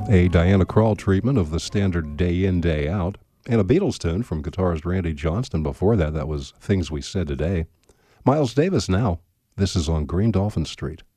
A Diana Krall treatment of the standard Day In, Day Out, and a Beatles tune from guitarist Randy Johnston before that. That was Things We Said Today. Miles Davis now. This is on Green Dolphin Street.